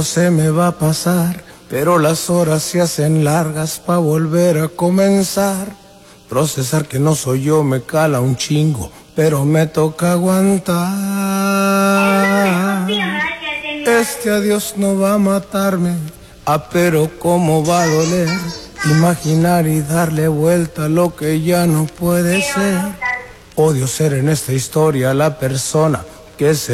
Se me va a pasar, pero las horas se hacen largas pa' volver a comenzar. Procesar que no soy yo me cala un chingo, pero me toca aguantar. Este adiós no va a matarme, pero cómo va a doler. Imaginar y darle vuelta a lo que ya no puede ser. Odio ser en esta historia la persona que se